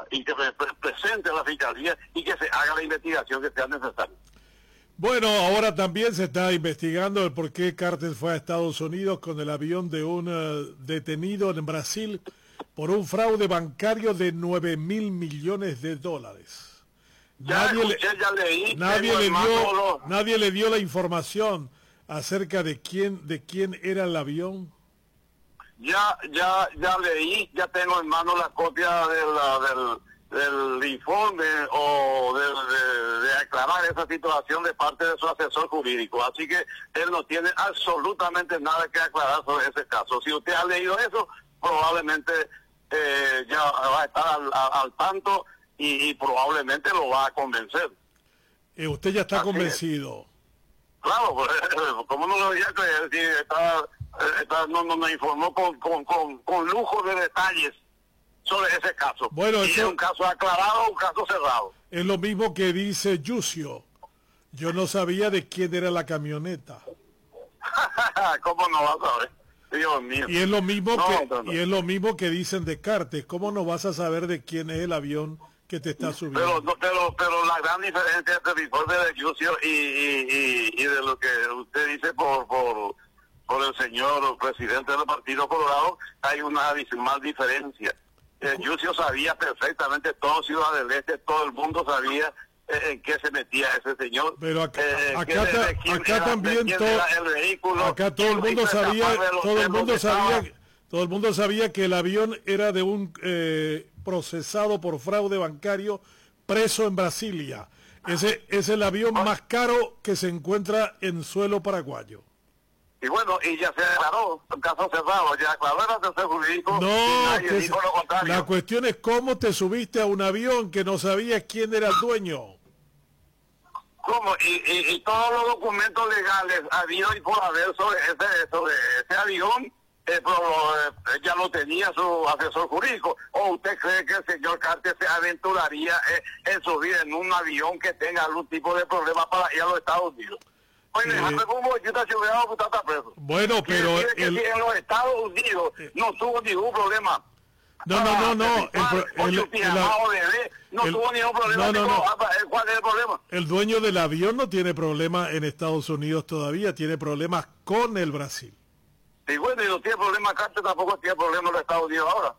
y que presente a la fiscalía y que se haga la investigación que sea necesaria. Bueno, ahora también se está investigando el por qué Carter fue a Estados Unidos con el avión de un detenido en Brasil por un fraude bancario de 9.000 millones de dólares. Nadie le dio la información acerca de quién era el avión. Ya leí, ya tengo en mano la copia del informe o de aclarar esa situación de parte de su asesor jurídico. Así que él no tiene absolutamente nada que aclarar sobre ese caso. Si usted ha leído eso, probablemente ya va a estar al tanto y probablemente lo va a convencer. Usted ya está convencido. Claro, como no lo voy a creer, si nos informó con lujo de detalles sobre ese caso. Bueno, y es un caso aclarado, un caso cerrado. Es lo mismo que dice Yucio. Yo no sabía de quién era la camioneta. ¿Cómo no vas a saber? Dios mío. Y es lo mismo y es lo mismo que dicen de Cartes. ¿Cómo no vas a saber de quién es el avión que te está subiendo? Pero la gran diferencia entre el informe de Yucio y de lo que usted dice por el señor presidente del Partido Colorado, hay una abismal diferencia. Yucio sabía perfectamente, todo Ciudad del Este, todo el mundo sabía en qué se metía ese señor. Pero acá también acá todo el mundo sabía, todo el mundo sabía que el avión era de un procesado por fraude bancario preso en Brasilia. Ese es el avión más caro que se encuentra en suelo paraguayo. Y bueno, y ya se aclaró, un caso cerrado, ya aclaró el asesor jurídico. No, la cuestión es cómo te subiste a un avión que no sabías quién era el dueño. ¿Cómo? Y todos los documentos legales habido y por haber sobre ese avión, ya lo tenía su asesor jurídico. ¿O usted cree que el señor Carter se aventuraría en subir en un avión que tenga algún tipo de problema para ir a los Estados Unidos? Bueno, pero si en los Estados Unidos no tuvo ningún problema. No. No tuvo ningún problema. ¿Cuál es el problema? El dueño del avión no tiene problema en Estados Unidos todavía, tiene problemas con el Brasil. Y bueno, y no tiene problema Carter, tampoco tiene problema en los Estados Unidos ahora.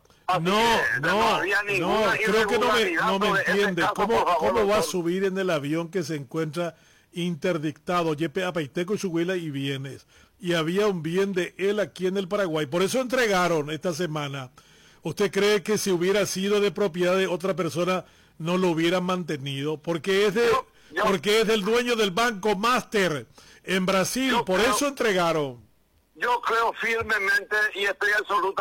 Creo que no me entiende. ¿Cómo va a subir en el avión que se encuentra interdictado, Yepe Apaiteco y Suhuila y bienes? Y había un bien de él aquí en el Paraguay. Por eso entregaron esta semana. ¿Usted cree que si hubiera sido de propiedad de otra persona no lo hubieran mantenido? Porque es del dueño del Banco Master en Brasil. Por eso entregaron. Yo creo firmemente y estoy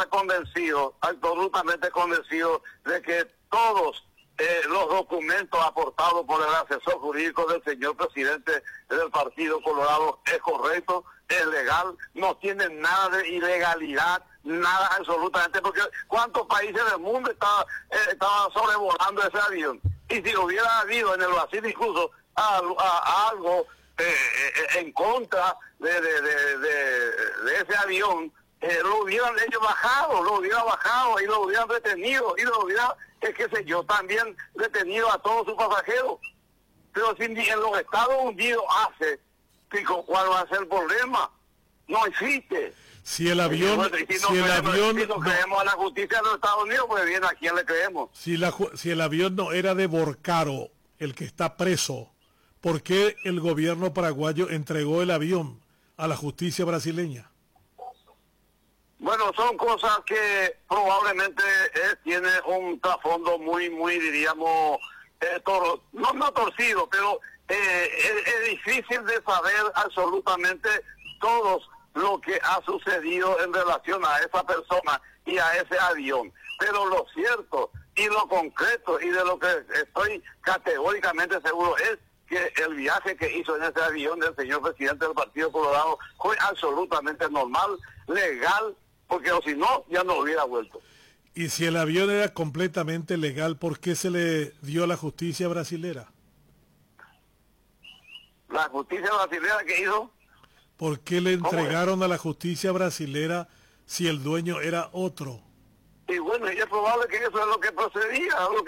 absolutamente convencido de que todos los documentos aportados por el asesor jurídico del señor presidente del Partido Colorado es correcto, es legal, no tiene nada de ilegalidad, nada absolutamente, porque ¿cuántos países del mundo estaban sobrevolando ese avión? Y si hubiera habido en el Brasil incluso algo en contra de ese avión, lo hubieran ellos bajado y lo hubieran retenido y lo hubieran, qué sé yo, también detenido a todos sus pasajeros. Pero si en los Estados Unidos ¿cuál va a ser el problema? No existe. Si el avión, si no creemos a la justicia de los Estados Unidos, pues bien, ¿a quién le creemos? Si el avión no era de Borcaro, el que está preso, ¿por qué el gobierno paraguayo entregó el avión a la justicia brasileña? Bueno, son cosas que probablemente tiene un trasfondo muy, diríamos, no torcido, pero es difícil de saber absolutamente todo lo que ha sucedido en relación a esa persona y a ese avión. Pero lo cierto y lo concreto y de lo que estoy categóricamente seguro es que el viaje que hizo en ese avión del señor presidente del Partido Colorado fue absolutamente normal, legal, porque o si no, ya no hubiera vuelto. Y si el avión era completamente legal, ¿por qué se le dio a la justicia brasilera? ¿La justicia brasilera qué hizo? ¿Por qué le entregaron a la justicia brasilera si el dueño era otro? Y bueno, y es probable que eso es lo que procedía,